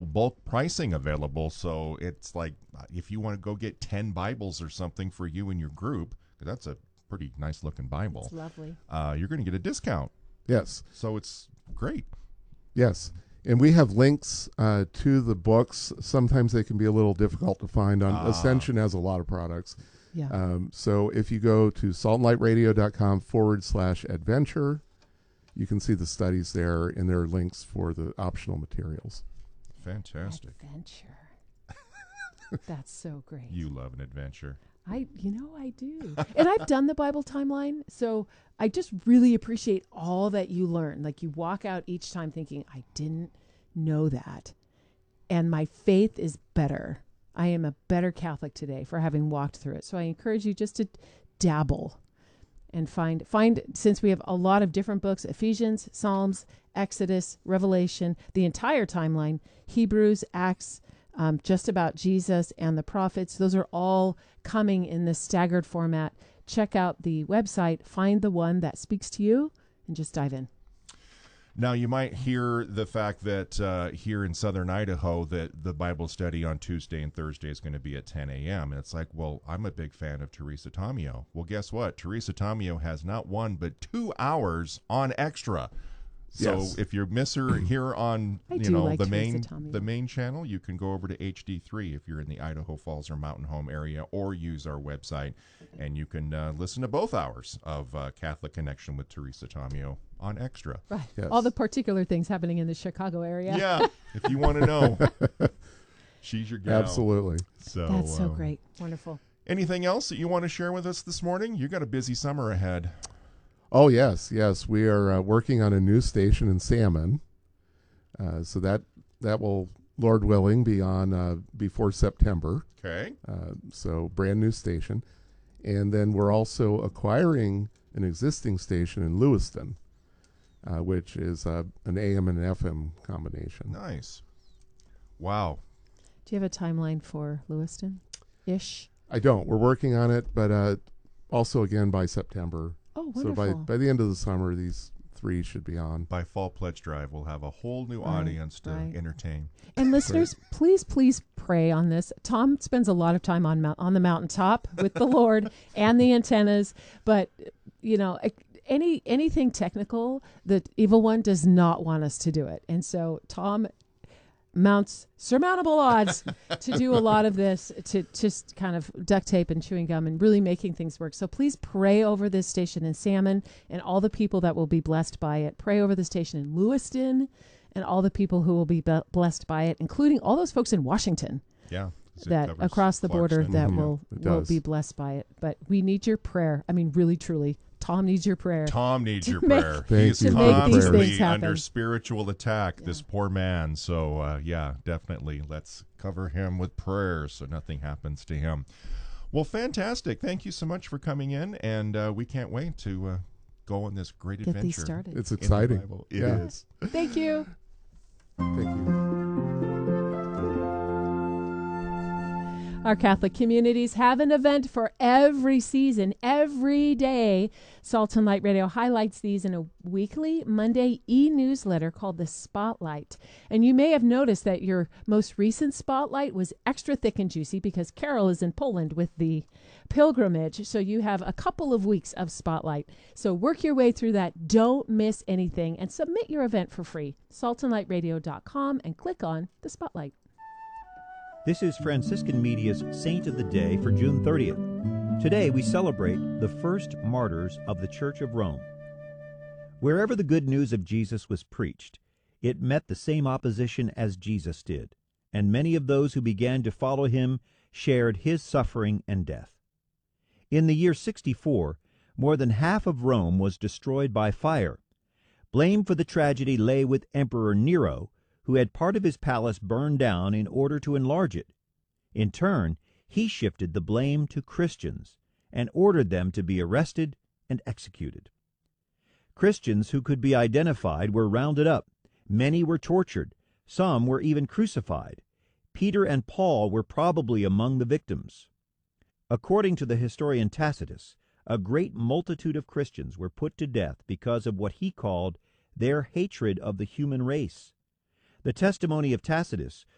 bulk pricing available. So it's like if you want to go get 10 Bibles or something for you and your group, 'cause that's a pretty nice looking Bible. It's lovely. You're going to get a discount. Yes. So it's great. Yes. And we have links to the books. Sometimes they can be a little difficult to find. Ascension has a lot of products. Yeah. So if you go to saltandlightradio.com/adventure, you can see the studies there, and there are links for the optional materials. Fantastic. Adventure. That's so great. You love an adventure. I do. And I've done the Bible timeline, so I just really appreciate all that you learn. Like you walk out each time thinking, I didn't know that. And my faith is better. I am a better Catholic today for having walked through it. So I encourage you just to dabble and find, since we have a lot of different books, Ephesians, Psalms, Exodus, Revelation, the entire timeline, Hebrews, Acts, just about Jesus and the prophets. Those are all coming in this staggered format. Check out the website, find the one that speaks to you, and just dive in. Now, you might hear the fact that here in southern Idaho that the Bible study on Tuesday and Thursday is going to be at 10 a.m. And it's like, well, I'm a big fan of Teresa Tomeo. Well, guess what? Teresa Tomeo has not 1 but 2 hours on Extra. So Yes. if you miss her here on the main channel, you can go over to HD3 if you're in the Idaho Falls or Mountain Home area, or use our website, and you can listen to both hours of Catholic Connection with Teresa Tomeo on Extra. Right. Yes. All the particular things happening in the Chicago area. Yeah, if you want to know, she's your gal. Absolutely. So That's so great. Wonderful. Anything else that you want to share with us this morning? You got a busy summer ahead. Oh, yes. We are working on a new station in Salmon. So that will, Lord willing, be on before September. Okay. So brand new station. And then we're also acquiring an existing station in Lewiston, which is an AM and FM combination. Nice. Wow. Do you have a timeline for Lewiston-ish? I don't. We're working on it, but also, again, by September. Oh, So wonderful. by the end of the summer, these 3 should be on. By Fall Pledge Drive, we'll have a whole new audience to entertain. And listeners, please pray on this. Tom spends a lot of time on the mountaintop with the Lord and the antennas, but anything technical, the evil one does not want us to do it. And so Tom mounts surmountable odds to do a lot of this, to just kind of duct tape and chewing gum and really making things work. So please pray over this station in Salmon and all the people that will be blessed by it. Pray over the station in Lewiston and all the people who will be blessed by it, including all those folks in Washington. Yeah. That across the border that will does. be blessed by it. But we need your prayer. I mean, really, truly. Tom needs your prayer. Tom needs your make- prayer. Thank He's you. To make these constantly things happen. under spiritual attack, this poor man. So, definitely. Let's cover him with prayers so nothing happens to him. Well, fantastic. Thank you so much for coming in, and we can't wait to go on this great Get adventure. these started. It's in the exciting. Bible. It Yeah. is. Thank you. Thank you. Our Catholic communities have an event for every season, every day. Salt and Light Radio highlights these in a weekly Monday e-newsletter called The Spotlight. And you may have noticed that your most recent Spotlight was extra thick and juicy because Carol is in Poland with the pilgrimage. So you have a couple of weeks of Spotlight. So work your way through that. Don't miss anything and submit your event for free. saltandlightradio.com and click on The Spotlight. This is Franciscan Media's Saint of the Day for June 30th. Today we celebrate the first martyrs of the Church of Rome. Wherever the good news of Jesus was preached, it met the same opposition as Jesus did, and many of those who began to follow him shared his suffering and death. In the year 64, more than half of Rome was destroyed by fire. Blame for the tragedy lay with Emperor Nero, who had part of his palace burned down in order to enlarge it. In turn, he shifted the blame to Christians and ordered them to be arrested and executed. Christians who could be identified were rounded up. Many were tortured. Some were even crucified. Peter and Paul were probably among the victims. According to the historian Tacitus, a great multitude of Christians were put to death because of what he called their hatred of the human race. The testimony of Tacitus